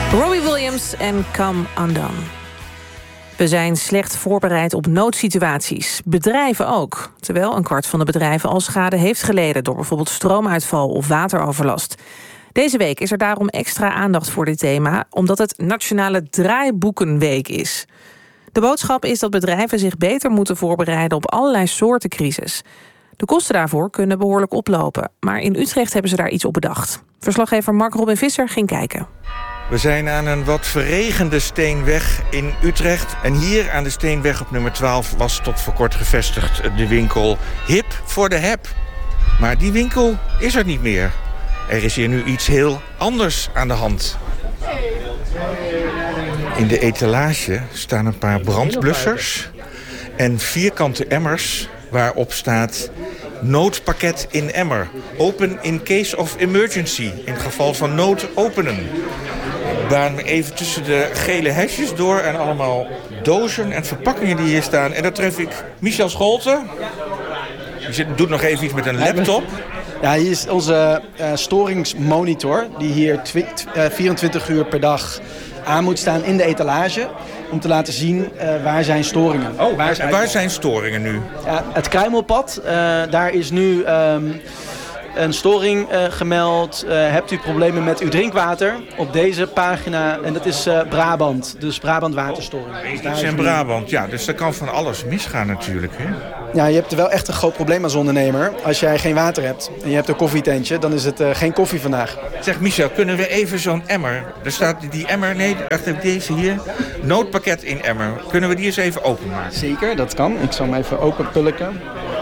Robbie Williams en Come Undone. We zijn slecht voorbereid op noodsituaties. Bedrijven ook. Terwijl 1/4 van de bedrijven al schade heeft geleden door bijvoorbeeld stroomuitval of wateroverlast. Deze week is er daarom extra aandacht voor dit thema, omdat het Nationale Draaiboekenweek is. De boodschap is dat bedrijven zich beter moeten voorbereiden op allerlei soorten crisis. De kosten daarvoor kunnen behoorlijk oplopen, maar in Utrecht hebben ze daar iets op bedacht. Verslaggever Mark Robin Visser ging kijken. We zijn aan een wat verregende Steenweg in Utrecht. En hier aan de Steenweg op nummer 12 was tot voor kort gevestigd de winkel Hip voor de Heb. Maar die winkel is er niet meer. Er is hier nu iets heel anders aan de hand. In de etalage staan een paar brandblussers en vierkante emmers waarop staat noodpakket in emmer. Open in case of emergency. In geval van nood openen. Ik baan even tussen de gele hesjes door en allemaal dozen en verpakkingen die hier staan. En daar tref ik Michel Scholten. Die doet nog even iets met een laptop. Ja, hier is onze storingsmonitor die hier 24 uur per dag aan moet staan in de etalage. Om te laten zien waar zijn storingen. Oh, waar zijn storingen nu? Ja, het Kruimelpad, daar is nu een storing gemeld. Hebt u problemen met uw drinkwater? Op deze pagina, en dat is Brabant, dus Brabant waterstoring. Iets in Brabant, ja, dus er kan van alles misgaan natuurlijk, hè? Ja, je hebt er wel echt een groot probleem als ondernemer. Als jij geen water hebt en je hebt een koffietentje, dan is het geen koffie vandaag. Zeg Michel, kunnen we even zo'n emmer, er staat die emmer, nee, echt deze hier, noodpakket in emmer. Kunnen we die eens even openmaken? Zeker, dat kan. Ik zal hem even openpulken.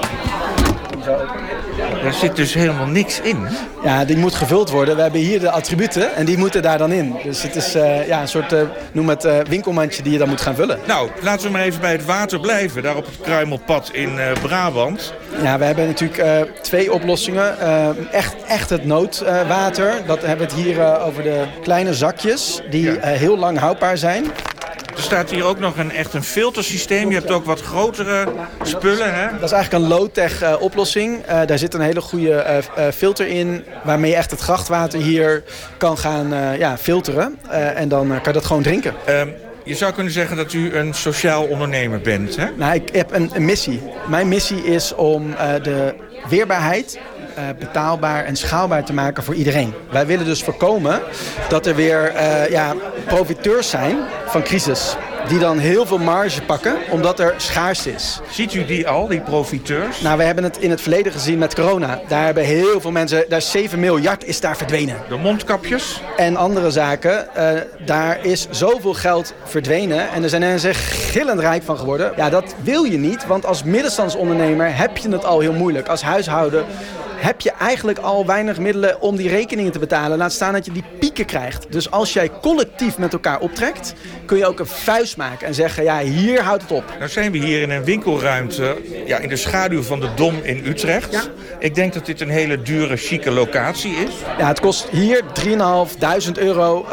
Daar zit dus helemaal niks in. Ja, die moet gevuld worden. We hebben hier de attributen en die moeten daar dan in. Dus het is een soort, noem het winkelmandje die je dan moet gaan vullen. Nou, laten we maar even bij het water blijven, daar op het Kruimelpad in Brabant. Ja, we hebben natuurlijk 2 oplossingen. Echt het noodwater. Dat hebben we het hier over de kleine zakjes die heel lang houdbaar zijn. Er staat hier ook nog echt een filtersysteem. Je hebt ook wat grotere spullen, hè? Dat is eigenlijk een low-tech oplossing. Daar zit een hele goede filter in, waarmee je echt het grachtwater hier kan gaan filteren. En dan kan je dat gewoon drinken. Je zou kunnen zeggen dat u een sociaal ondernemer bent, hè? Nou, ik heb een missie. Mijn missie is om de weerbaarheid betaalbaar en schaalbaar te maken voor iedereen. Wij willen dus voorkomen dat er weer profiteurs zijn van crisis. Die dan heel veel marge pakken, omdat er schaarste is. Ziet u die al, die profiteurs? Nou, we hebben het in het verleden gezien met corona. Daar hebben heel veel mensen, daar is 7 miljard is daar verdwenen. De mondkapjes? En andere zaken, daar is zoveel geld verdwenen. En er zijn mensen gillend rijk van geworden. Ja, dat wil je niet, want als middenstandsondernemer heb je het al heel moeilijk. Als huishouden heb je eigenlijk al weinig middelen om die rekeningen te betalen. Laat staan dat je die pieken krijgt. Dus als jij collectief met elkaar optrekt, kun je ook een vuist maken en zeggen, ja, hier houdt het op. Nou zijn we hier in een winkelruimte, in de schaduw van de Dom in Utrecht. Ja. Ik denk dat dit een hele dure, chique locatie is. Ja, het kost hier 3.500 euro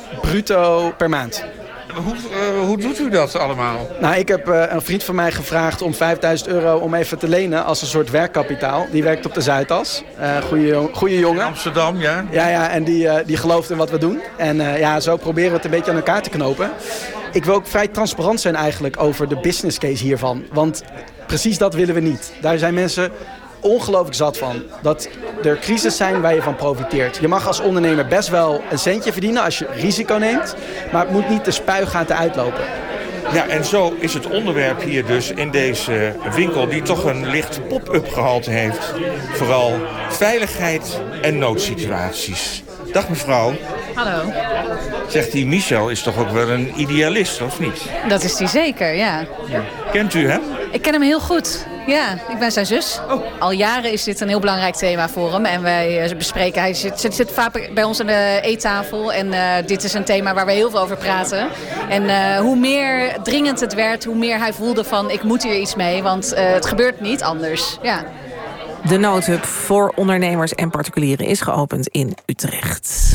bruto per maand. Hoe doet u dat allemaal? Nou, ik heb een vriend van mij gevraagd om 5.000 euro om even te lenen als een soort werkkapitaal. Die werkt op de Zuidas. Goeie jongen. In Amsterdam, ja? Ja, en die gelooft in wat we doen. En zo proberen we het een beetje aan elkaar te knopen. Ik wil ook vrij transparant zijn eigenlijk over de business case hiervan. Want precies dat willen we niet. Daar zijn mensen ongelooflijk zat van. Dat er crisis zijn waar je van profiteert. Je mag als ondernemer best wel een centje verdienen als je risico neemt. Maar het moet niet de spuigaten uitlopen. Ja, en zo is het onderwerp hier dus in deze winkel die toch een licht pop-up gehalte heeft. Vooral veiligheid en noodsituaties. Dag mevrouw. Hallo. Zegt die Michel is toch ook wel een idealist, of niet? Dat is hij zeker, ja. Kent u hem? Ik ken hem heel goed. Ja, ik ben zijn zus. Oh. Al jaren is dit een heel belangrijk thema voor hem. En wij bespreken, hij zit vaak bij ons aan de eettafel. En dit is een thema waar we heel veel over praten. En hoe meer dringend het werd, hoe meer hij voelde van ik moet hier iets mee. Want het gebeurt niet anders. Ja. De noodhub voor ondernemers en particulieren is geopend in Utrecht.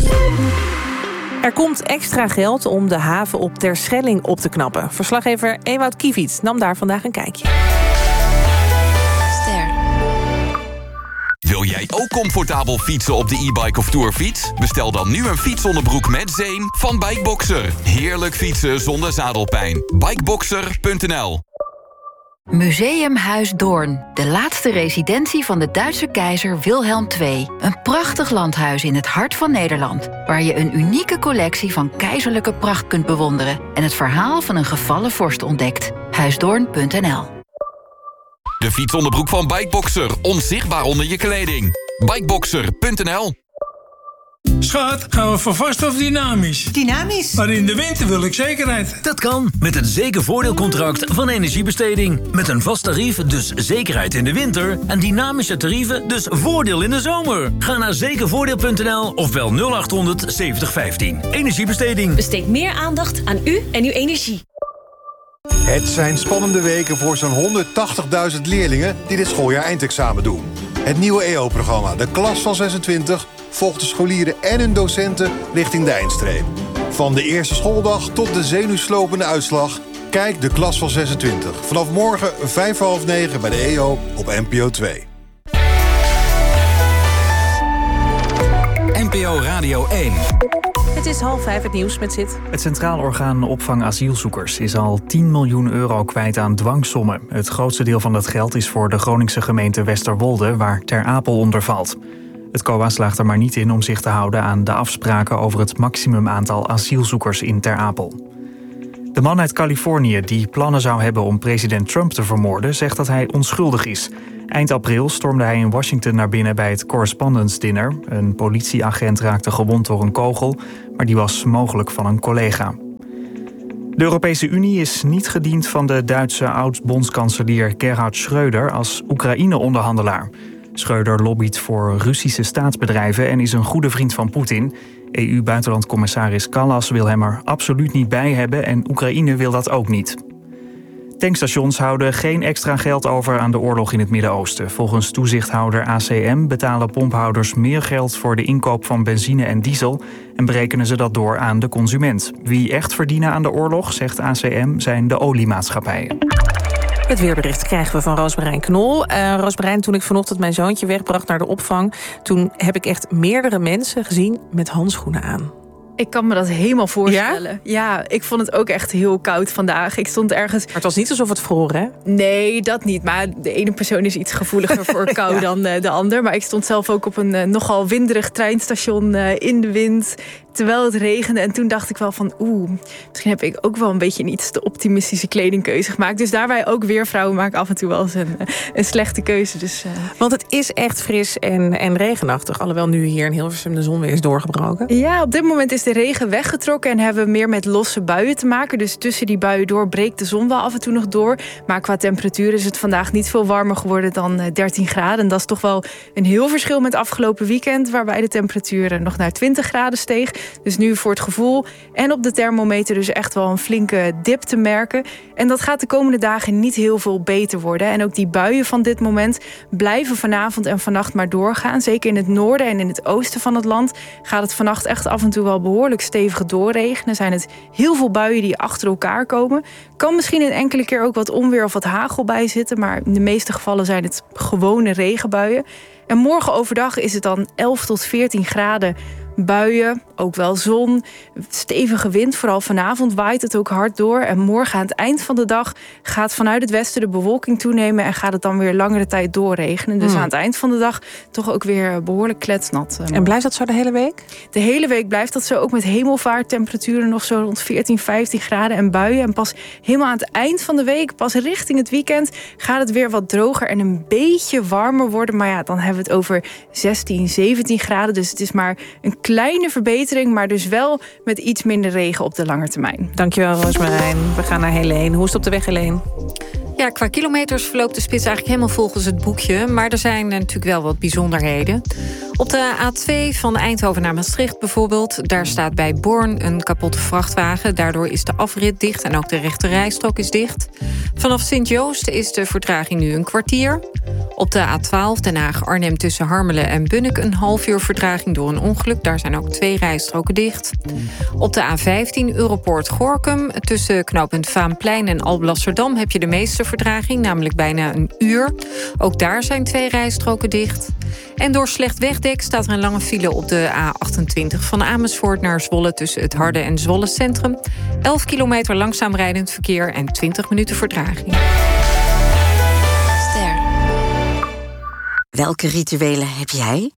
Er komt extra geld om de haven op Terschelling op te knappen. Verslaggever Ewout Kiviet nam daar vandaag een kijkje. Wil jij ook comfortabel fietsen op de e-bike of tourfiets? Bestel dan nu een fietsonderbroek met zeem van Bikeboxer. Heerlijk fietsen zonder zadelpijn. Bikeboxer.nl. Museumhuis Doorn, de laatste residentie van de Duitse keizer Wilhelm II. Een prachtig landhuis in het hart van Nederland, waar je een unieke collectie van keizerlijke pracht kunt bewonderen en het verhaal van een gevallen vorst ontdekt. Huisdoorn.nl. De fietsonderbroek van Bikeboxer, onzichtbaar onder je kleding. Bikeboxer.nl. Schat, gaan we voor vast of dynamisch? Dynamisch. Maar in de winter wil ik zekerheid. Dat kan met het zekervoordeelcontract van Energiebesteding. Met een vast tarief, dus zekerheid in de winter. En dynamische tarieven, dus voordeel in de zomer. Ga naar zekervoordeel.nl of bel 0800 7015. Energiebesteding. Besteed meer aandacht aan u en uw energie. Het zijn spannende weken voor zo'n 180.000 leerlingen die dit schooljaar eindexamen doen. Het nieuwe EO-programma, de klas van 26... volgt de scholieren en hun docenten richting de eindstreep. Van de eerste schooldag tot de zenuwslopende uitslag. Kijk de klas van 26. Vanaf morgen 8:55 bij de EO op NPO 2. NPO Radio 1. Het is 4:30, het nieuws met Zit. Het Centraal Orgaan Opvang Asielzoekers is al 10 miljoen euro kwijt aan dwangsommen. Het grootste deel van dat geld is voor de Groningse gemeente Westerwolde, waar Ter Apel onder valt. Het COA slaagt er maar niet in om zich te houden aan de afspraken over het maximumaantal asielzoekers in Ter Apel. De man uit Californië die plannen zou hebben om president Trump te vermoorden, zegt dat hij onschuldig is. Eind april stormde hij in Washington naar binnen bij het Correspondence Dinner. Een politieagent raakte gewond door een kogel, maar die was mogelijk van een collega. De Europese Unie is niet gediend van de Duitse oud-bondskanselier Gerhard Schröder als Oekraïne-onderhandelaar. Schröder lobbyt voor Russische staatsbedrijven en is een goede vriend van Poetin. EU-buitenlandcommissaris Kallas wil hem er absoluut niet bij hebben en Oekraïne wil dat ook niet. Tankstations houden geen extra geld over aan de oorlog in het Midden-Oosten. Volgens toezichthouder ACM betalen pomphouders meer geld voor de inkoop van benzine en diesel en berekenen ze dat door aan de consument. Wie echt verdienen aan de oorlog, zegt ACM, zijn de oliemaatschappijen. Het weerbericht krijgen we van Roosmarijn Knol. Roosmarijn, toen ik vanochtend mijn zoontje wegbracht naar de opvang, toen heb ik echt meerdere mensen gezien met handschoenen aan. Ik kan me dat helemaal voorstellen. Ja, ik vond het ook echt heel koud vandaag. Ik stond ergens... Maar het was niet alsof het vroor, hè? Nee, dat niet. Maar de ene persoon is iets gevoeliger voor kou dan de ander. Maar ik stond zelf ook op een nogal winderig treinstation in de wind, terwijl het regende. En toen dacht ik wel van, misschien heb ik ook wel een beetje een iets te optimistische kledingkeuze gemaakt. Dus daarbij ook weer, vrouwen maken af en toe wel eens een slechte keuze. Dus, Want het is echt fris en regenachtig. Alhoewel nu hier in Hilversum de zon weer is doorgebroken. Ja, op dit moment is de regen weggetrokken en hebben we meer met losse buien te maken. Dus tussen die buien door breekt de zon wel af en toe nog door. Maar qua temperatuur is het vandaag niet veel warmer geworden dan 13 graden. En dat is toch wel een heel verschil met afgelopen weekend, waarbij de temperatuur nog naar 20 graden steeg. Dus nu voor het gevoel en op de thermometer dus echt wel een flinke dip te merken. En dat gaat de komende dagen niet heel veel beter worden. En ook die buien van dit moment blijven vanavond en vannacht maar doorgaan. Zeker in het noorden en in het oosten van het land gaat het vannacht echt af en toe wel behoorlijk stevig doorregenen. Zijn het heel veel buien die achter elkaar komen. Kan misschien een enkele keer ook wat onweer of wat hagel bij zitten, maar in de meeste gevallen zijn het gewone regenbuien. En morgen overdag is het dan 11 tot 14 graden. Buien, ook wel zon, stevige wind. Vooral vanavond waait het ook hard door. En morgen aan het eind van de dag gaat vanuit het westen de bewolking toenemen en gaat het dan weer langere tijd doorregenen. Dus aan het eind van de dag toch ook weer behoorlijk kletsnat. En blijft dat zo de hele week? De hele week blijft dat zo, ook met hemelvaarttemperaturen nog zo rond 14, 15 graden en buien. En pas helemaal aan het eind van de week, pas richting het weekend, gaat het weer wat droger en een beetje warmer worden. Maar ja, dan hebben we het over 16, 17 graden. Dus het is maar een kleine verbetering, maar dus wel met iets minder regen op de lange termijn. Dankjewel, Roosmarijn. We gaan naar Helene. Hoe is het op de weg, Helene? Ja, qua kilometers verloopt de spits eigenlijk helemaal volgens het boekje. Maar er zijn natuurlijk wel wat bijzonderheden. Op de A2 van Eindhoven naar Maastricht bijvoorbeeld, daar staat bij Born een kapotte vrachtwagen. Daardoor is de afrit dicht en ook de rechterrijstrook is dicht. Vanaf Sint-Joost is de vertraging nu een kwartier. Op de A12 Den Haag-Arnhem tussen Harmelen en Bunnik een half uur vertraging door een ongeluk. Daar zijn ook 2 rijstroken dicht. Op de A15 Europoort-Gorinchem tussen knooppunt Vaanplein en Alblasserdam heb je de meeste minuten vertraging, namelijk bijna een uur. Ook daar zijn 2 rijstroken dicht. En door slecht wegdek staat er een lange file op de A28... van Amersfoort naar Zwolle tussen het Harde en Zwolle Centrum. 11 kilometer langzaam rijdend verkeer en 20 minuten vertraging. Ster. Welke rituelen heb jij?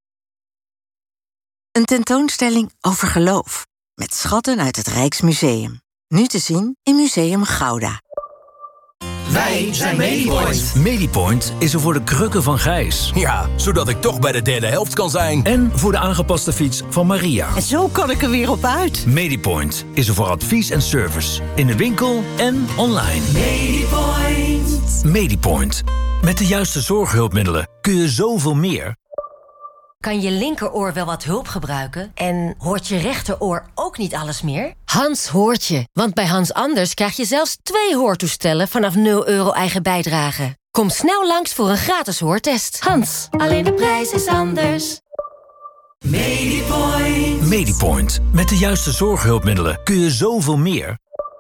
Een tentoonstelling over geloof. Met schatten uit het Rijksmuseum. Nu te zien in Museum Gouda. Wij zijn Medipoint. Medipoint is er voor de krukken van Gijs. Ja, zodat ik toch bij de derde helft kan zijn. En voor de aangepaste fiets van Maria. En zo kan ik er weer op uit. Medipoint is er voor advies en service. In de winkel en online. Medipoint. Medipoint. Met de juiste zorghulpmiddelen kun je zoveel meer. Kan je linkeroor wel wat hulp gebruiken? En hoort je rechteroor ook niet alles meer? Hans hoort je, want bij Hans Anders krijg je zelfs 2 hoortoestellen vanaf €0 eigen bijdrage. Kom snel langs voor een gratis hoortest. Hans, alleen de prijs is anders. Medipoint. Medipoint. Met de juiste zorghulpmiddelen kun je zoveel meer.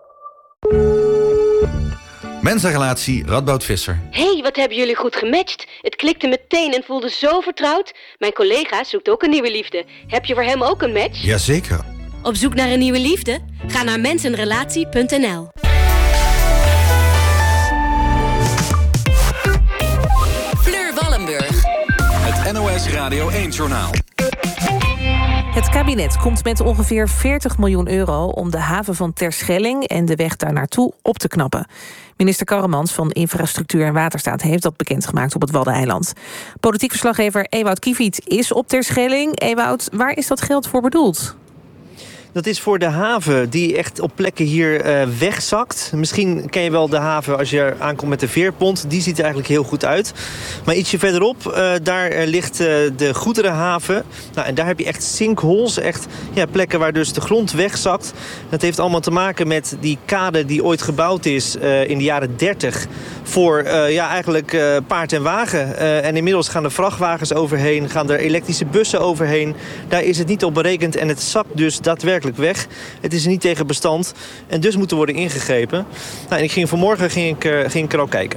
Mensenrelatie Radboud Visser. Hey, wat hebben jullie goed gematcht. Het klikte meteen en voelde zo vertrouwd. Mijn collega zoekt ook een nieuwe liefde. Heb je voor hem ook een match? Jazeker. Op zoek naar een nieuwe liefde? Ga naar mensenrelatie.nl. Fleur Wallenburg. Het NOS Radio 1-journaal. Het kabinet komt met ongeveer €40 miljoen om de haven van Terschelling en de weg daar naartoe op te knappen. Minister Karremans van Infrastructuur en Waterstaat heeft dat bekendgemaakt op het Waddeneiland. Politiek verslaggever Ewout Kiviet is op Terschelling. Ewout, waar is dat geld voor bedoeld? Dat is voor de haven die echt op plekken hier wegzakt. Misschien ken je wel de haven als je aankomt met de veerpont. Die ziet er eigenlijk heel goed uit. Maar ietsje verderop, daar ligt de goederenhaven. Nou, en daar heb je echt sinkholes. Echt plekken waar dus de grond wegzakt. Dat heeft allemaal te maken met die kade die ooit gebouwd is in de jaren 30. Voor eigenlijk paard en wagen. En inmiddels gaan er vrachtwagens overheen. Gaan er elektrische bussen overheen. Daar is het niet op berekend. En het zakt dus daadwerkelijk weg. Het is er niet tegen bestand. En dus moet er worden ingegrepen. Nou, en vanmorgen ging ik er al kijken.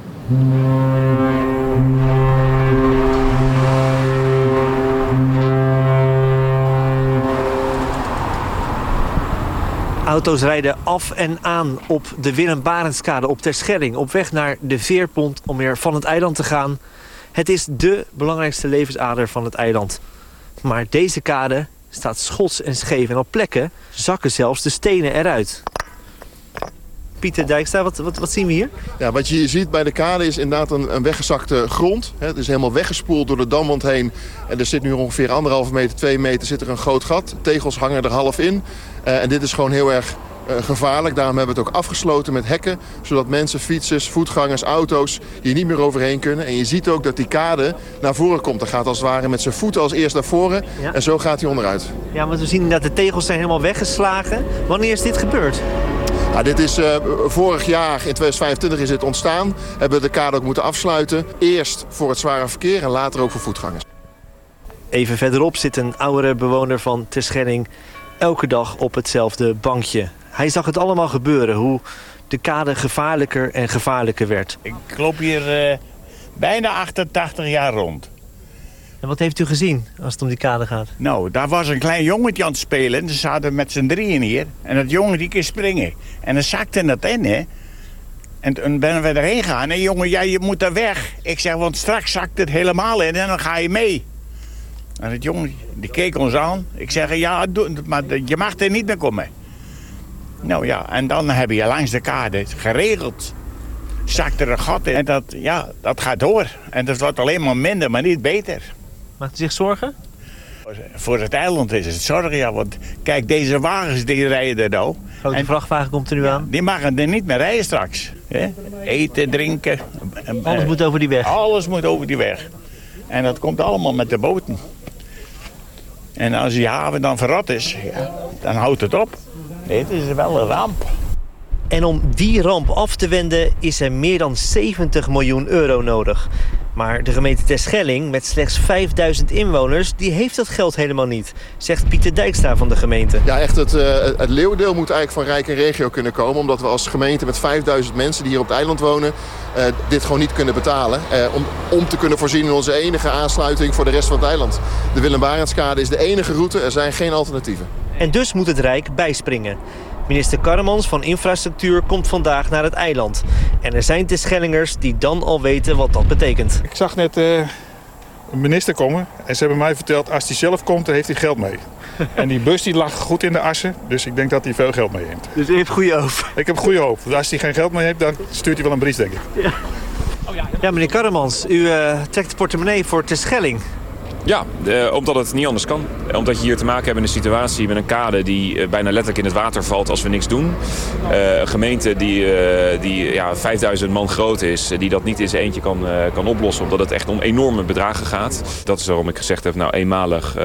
Auto's rijden af en aan op de Willem Barentskade op Terschelling. Op weg naar de veerpont om weer van het eiland te gaan. Het is dé belangrijkste levensader van het eiland. Maar deze kade staat schots en scheef. En op plekken zakken zelfs de stenen eruit. Pieter Dijkstra, wat zien we hier? Ja, wat je hier ziet bij de kade is inderdaad een weggezakte grond. Het is helemaal weggespoeld door de damwand heen. En er zit nu ongeveer 1,5 meter, 2 meter zit er een groot gat. Tegels hangen er half in. En dit is gewoon heel erg gevaarlijk. Daarom hebben we het ook afgesloten met hekken. Zodat mensen, fietsers, voetgangers, auto's hier niet meer overheen kunnen. En je ziet ook dat die kade naar voren komt. Er gaat als het ware met zijn voeten als eerst naar voren. Ja. En zo gaat hij onderuit. Ja, want we zien dat de tegels zijn helemaal weggeslagen. Wanneer is dit gebeurd? Ja, dit is vorig jaar, in 2025 is dit ontstaan. Hebben we de kade ook moeten afsluiten. Eerst voor het zware verkeer en later ook voor voetgangers. Even verderop zit een oudere bewoner van Terschelling elke dag op hetzelfde bankje. Hij zag het allemaal gebeuren, hoe de kade gevaarlijker en gevaarlijker werd. Ik loop hier bijna 88 jaar rond. En wat heeft u gezien als het om die kade gaat? Nou, daar was een klein jongetje aan het spelen. En ze zaten met z'n drieën hier. En dat jongen die kon springen. En dan zakte dat in, hè. En toen ben we erheen gegaan. En jongen, je moet daar weg. Ik zeg, want straks zakt het helemaal in en dan ga je mee. En het jongen, die keek ons aan. Ik zeg, ja, maar je mag er niet meer komen. Nou ja, en dan heb je langs de kade geregeld. Zakt er een gat in. En dat gaat door. En dat wordt alleen maar minder, maar niet beter. Maakt u zich zorgen? Voor het eiland is het zorgen, ja. Want kijk, deze wagens die rijden er nou. Grote vrachtwagen komt er nu aan? Die mogen er niet meer rijden straks. Hè? Eten, drinken. Alles moet over die weg? Alles moet over die weg. En dat komt allemaal met de boten. En als die haven dan verrot is, dan houdt het op. Dit is wel een ramp. En om die ramp af te wenden is er meer dan €70 miljoen nodig. Maar de gemeente Terschelling, met slechts 5000 inwoners, die heeft dat geld helemaal niet, zegt Pieter Dijkstra van de gemeente. Ja, echt het leeuwendeel moet eigenlijk van Rijk en Regio kunnen komen, omdat we als gemeente met 5000 mensen die hier op het eiland wonen, dit gewoon niet kunnen betalen. Om te kunnen voorzien in onze enige aansluiting voor de rest van het eiland. De Willem Barentskade is de enige route, er zijn geen alternatieven. En dus moet het Rijk bijspringen. Minister Karremans van Infrastructuur komt vandaag naar het eiland. En er zijn Terschellingers die dan al weten wat dat betekent. Ik zag net een minister komen en ze hebben mij verteld, als hij zelf komt, dan heeft hij geld mee. En die bus die lag goed in de assen, dus ik denk dat hij veel geld mee heeft. Dus u heeft goede hoop? Ik heb goede hoop. Als hij geen geld mee heeft, dan stuurt hij wel een brief, denk ik. Ja, meneer Karremans, u trekt de portemonnee voor Terschelling. Ja, omdat het niet anders kan. Omdat je hier te maken hebt met een situatie met een kade die bijna letterlijk in het water valt als we niks doen. Een gemeente die 5000 man groot is, die dat niet in zijn eentje kan oplossen. Omdat het echt om enorme bedragen gaat. Dat is waarom ik gezegd heb, nou eenmalig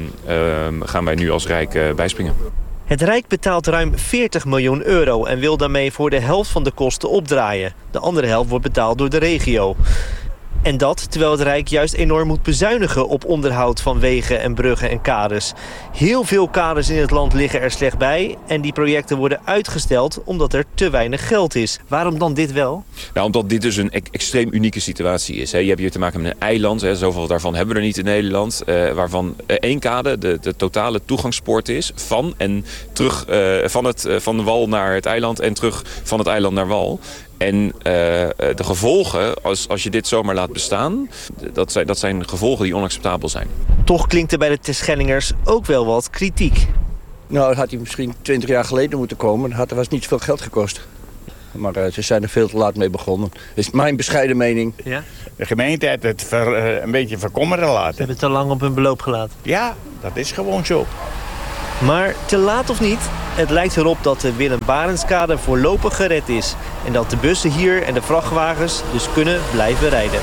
gaan wij nu als Rijk bijspringen. Het Rijk betaalt ruim 40 miljoen euro en wil daarmee voor de helft van de kosten opdraaien. De andere helft wordt betaald door de regio. En dat terwijl het Rijk juist enorm moet bezuinigen op onderhoud van wegen en bruggen en kades. Heel veel kades in het land liggen er slecht bij en die projecten worden uitgesteld omdat er te weinig geld is. Waarom dan dit wel? Nou, omdat dit dus een extreem unieke situatie is. Je hebt hier te maken met een eiland, zoveel daarvan hebben we er niet in Nederland, waarvan één kade de totale toegangspoort is van en terug van de wal naar het eiland en terug van het eiland naar wal. En de gevolgen, als je dit zomaar laat bestaan, dat zijn gevolgen die onacceptabel zijn. Toch klinkt er bij de Terschellingers ook wel wat kritiek. Nou, dat had hij misschien 20 jaar geleden moeten komen. Dat was niet zoveel geld gekost. Maar ze zijn er veel te laat mee begonnen. Dat is mijn bescheiden mening. Ja? De gemeente heeft het een beetje verkommeren laten. Ze hebben te lang op hun beloop gelaten. Ja, dat is gewoon zo. Maar te laat of niet, het lijkt erop dat de Willem Barentskade voorlopig gered is. En dat de bussen hier en de vrachtwagens dus kunnen blijven rijden.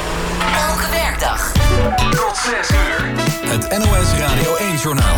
Elke werkdag. Tot 6 uur. Het NOS Radio 1-journaal.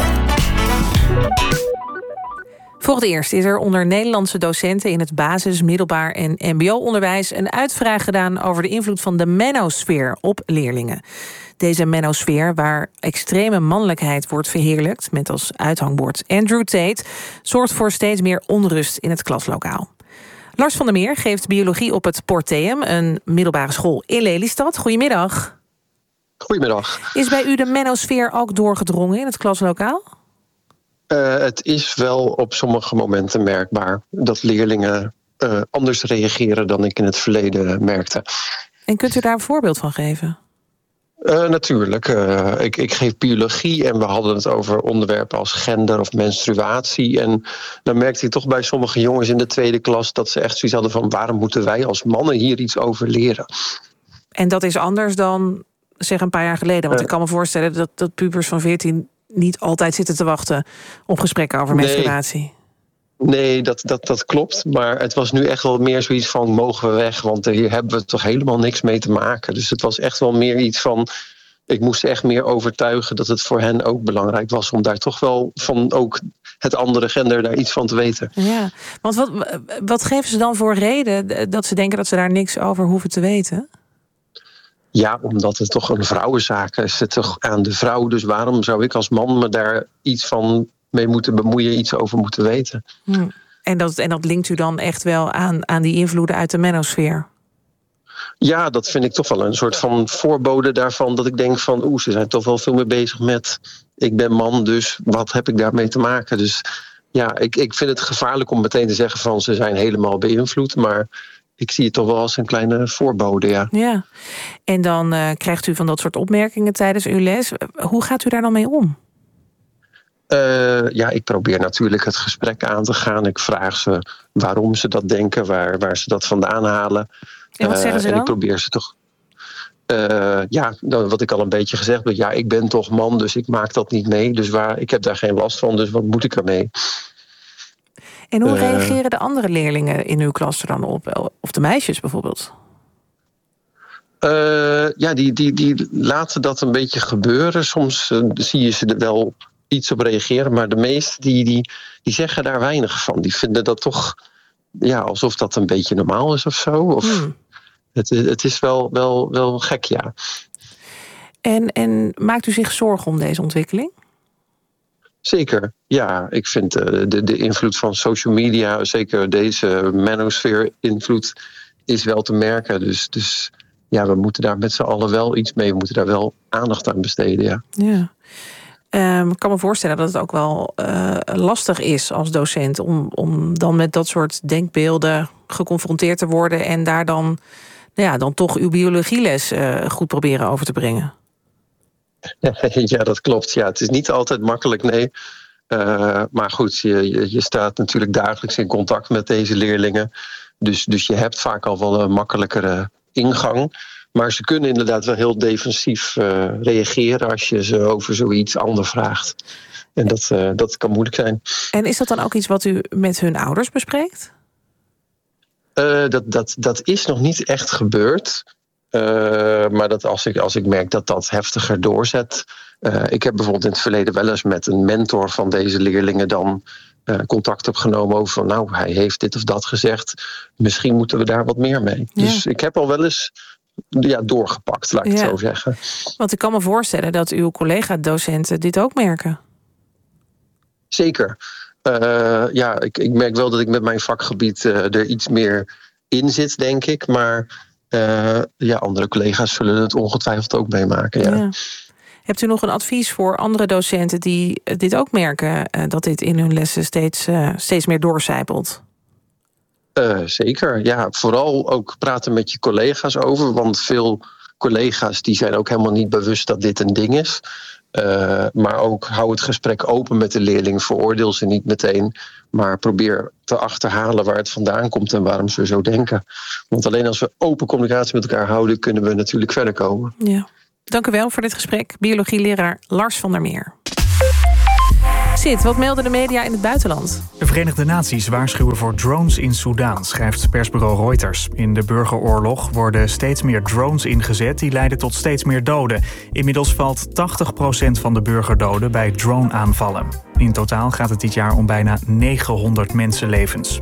Voor het eerst is er onder Nederlandse docenten in het basis-, middelbaar en mbo-onderwijs een uitvraag gedaan over de invloed van de manosfeer op leerlingen. Deze manosfeer, waar extreme mannelijkheid wordt verheerlijkt, met als uithangbord Andrew Tate, zorgt voor steeds meer onrust in het klaslokaal. Lars van der Meer geeft biologie op het Porteum, een middelbare school in Lelystad. Goedemiddag. Goedemiddag. Is bij u de manosfeer ook doorgedrongen in het klaslokaal? Het is wel op sommige momenten merkbaar dat leerlingen anders reageren dan ik in het verleden merkte. En kunt u daar een voorbeeld van geven? Natuurlijk. Ik geef biologie en we hadden het over onderwerpen als gender of menstruatie. En dan merkte ik toch bij sommige jongens in de tweede klas dat ze echt zoiets hadden van waarom moeten wij als mannen hier iets over leren? En dat is anders dan zeg een paar jaar geleden. Want ik kan me voorstellen dat pubers van 14 niet altijd zitten te wachten op gesprekken over menstruatie. Nee, dat klopt. Maar het was nu echt wel meer zoiets van mogen we weg? Want hier hebben we toch helemaal niks mee te maken. Dus het was echt wel meer iets van ik moest echt meer overtuigen dat het voor hen ook belangrijk was om daar toch wel van ook het andere gender daar iets van te weten. Ja, want wat geven ze dan voor reden dat ze denken dat ze daar niks over hoeven te weten? Ja, omdat het toch een vrouwenzaak is. Het toch aan de vrouw. Dus waarom zou ik als man me daar iets van mee moeten bemoeien, iets over moeten weten? En dat linkt u dan echt wel aan die invloeden uit de manosfeer? Ja, dat vind ik toch wel een soort van voorbode daarvan. Dat ik denk van, ze zijn toch wel veel meer bezig met ik ben man, dus wat heb ik daarmee te maken? Dus ja, ik vind het gevaarlijk om meteen te zeggen van ze zijn helemaal beïnvloed. Maar ik zie het toch wel als een kleine voorbode, ja. Ja, en dan krijgt u van dat soort opmerkingen tijdens uw les. Hoe gaat u daar dan mee om? Ik probeer natuurlijk het gesprek aan te gaan. Ik vraag ze waarom ze dat denken, waar ze dat vandaan halen. En wat zeggen ze dan? En ik probeer ze toch wat ik al een beetje gezegd heb. Ja, ik ben toch man, dus ik maak dat niet mee. Dus ik heb daar geen last van, dus wat moet ik ermee? En hoe reageren de andere leerlingen in uw klas er dan op? Of de meisjes bijvoorbeeld? Die laten dat een beetje gebeuren. Soms zie je ze er wel iets op reageren. Maar de meesten die zeggen daar weinig van. Die vinden dat toch alsof dat een beetje normaal is of zo. Het is wel gek, ja. En maakt u zich zorgen om deze ontwikkeling? Ja, ik vind de invloed van social media, zeker deze manosphere-invloed, is wel te merken. Dus ja, we moeten daar met z'n allen wel iets mee. We moeten daar wel aandacht aan besteden, ja. Ik kan me voorstellen dat het ook wel lastig is als docent om dan met dat soort denkbeelden geconfronteerd te worden en daar dan toch uw biologieles goed proberen over te brengen. Ja, dat klopt. Ja, het is niet altijd makkelijk, nee. Maar goed, je staat natuurlijk dagelijks in contact met deze leerlingen. Dus je hebt vaak al wel een makkelijkere ingang. Maar ze kunnen inderdaad wel heel defensief reageren als je ze over zoiets anders vraagt. En dat kan moeilijk zijn. En is dat dan ook iets wat u met hun ouders bespreekt? Dat is nog niet echt gebeurd. Maar dat als ik merk dat dat heftiger doorzet. Ik heb bijvoorbeeld in het verleden wel eens met een mentor van deze leerlingen dan contact opgenomen over van nou, hij heeft dit of dat gezegd. Misschien moeten we daar wat meer mee. Ja. Dus ik heb al wel eens doorgepakt, laat ik het zo zeggen. Want ik kan me voorstellen dat uw collega-docenten dit ook merken. Zeker. Ik merk wel dat ik met mijn vakgebied er iets meer in zit, denk ik. Maar andere collega's zullen het ongetwijfeld ook meemaken. Ja. Hebt u nog een advies voor andere docenten die dit ook merken, dat dit in hun lessen steeds meer doorcijpelt? Zeker, ja. Vooral ook praten met je collega's over. Want veel collega's die zijn ook helemaal niet bewust dat dit een ding is. Maar ook hou het gesprek open met de leerling. Veroordeel ze niet meteen. Maar probeer te achterhalen waar het vandaan komt en waarom ze zo denken. Want alleen als we open communicatie met elkaar houden, kunnen we natuurlijk verder komen. Ja. Dank u wel voor dit gesprek. Biologieleraar Lars van der Meer. Sid, wat melden de media in het buitenland? De Verenigde Naties waarschuwen voor drones in Soedan, schrijft persbureau Reuters. In de burgeroorlog worden steeds meer drones ingezet die leiden tot steeds meer doden. Inmiddels valt 80% van de burgerdoden bij drone-aanvallen. In totaal gaat het dit jaar om bijna 900 mensenlevens.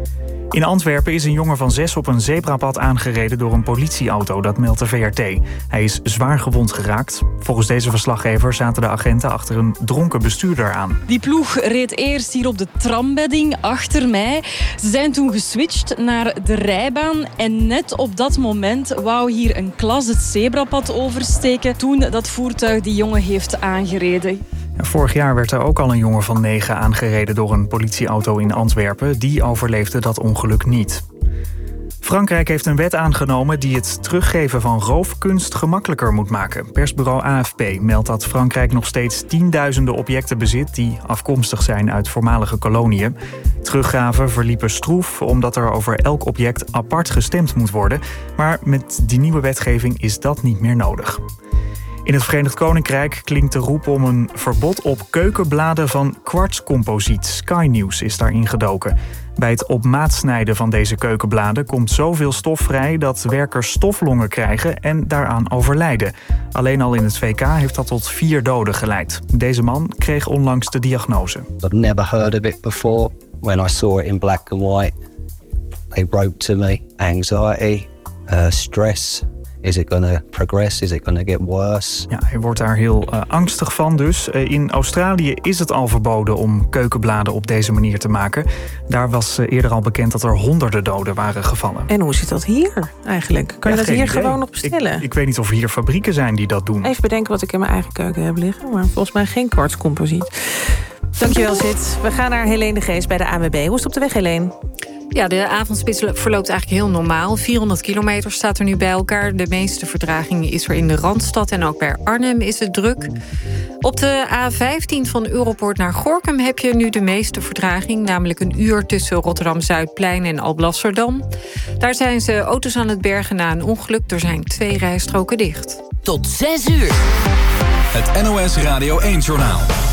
In Antwerpen is een jongen van 6 op een zebrapad aangereden door een politieauto, dat meldt de VRT. Hij is zwaar gewond geraakt. Volgens deze verslaggever zaten de agenten achter een dronken bestuurder aan. Die ploeg reed eerst hier op de trambedding achter mij. Ze zijn toen geswitcht naar de rijbaan en net op dat moment wou hier een klas het zebrapad oversteken toen dat voertuig die jongen heeft aangereden. Vorig jaar werd er ook al een jongen van 9 aangereden door een politieauto in Antwerpen. Die overleefde dat ongeluk niet. Frankrijk heeft een wet aangenomen die het teruggeven van roofkunst gemakkelijker moet maken. Persbureau AFP meldt dat Frankrijk nog steeds tienduizenden objecten bezit die afkomstig zijn uit voormalige koloniën. Teruggaven verliepen stroef omdat er over elk object apart gestemd moet worden. Maar met die nieuwe wetgeving is dat niet meer nodig. In het Verenigd Koninkrijk klinkt de roep om een verbod op keukenbladen van kwartscomposiet. Sky News is daarin gedoken. Bij het op maat snijden van deze keukenbladen komt zoveel stof vrij dat werkers stoflongen krijgen en daaraan overlijden. Alleen al in het VK heeft dat tot 4 doden geleid. Deze man kreeg onlangs de diagnose. I've never heard of it before. When I saw it in black and white, they wrote to me anxiety, stress. Is it going to progress? Is it going to get worse? Ja, hij wordt daar heel angstig van dus. In Australië is het al verboden om keukenbladen op deze manier te maken. Daar was eerder al bekend dat er honderden doden waren gevallen. En hoe zit dat hier eigenlijk? Kan je dat hier gewoon nog bestellen? Ik weet niet of hier fabrieken zijn die dat doen. Even bedenken wat ik in mijn eigen keuken heb liggen. Maar volgens mij geen kwartscomposiet. Dankjewel, Sid. We gaan naar Helene de Geest bij de ANWB. Hoe is het op de weg, Helene? Ja, de avondspits verloopt eigenlijk heel normaal. 400 kilometer staat er nu bij elkaar. De meeste vertraging is er in de Randstad en ook bij Arnhem is het druk. Op de A15 van Europoort naar Gorinchem heb je nu de meeste vertraging. Namelijk een uur tussen Rotterdam-Zuidplein en Alblasserdam. Daar zijn ze auto's aan het bergen na een ongeluk. Er zijn 2 rijstroken dicht. Tot 6 uur. Het NOS Radio 1-journaal.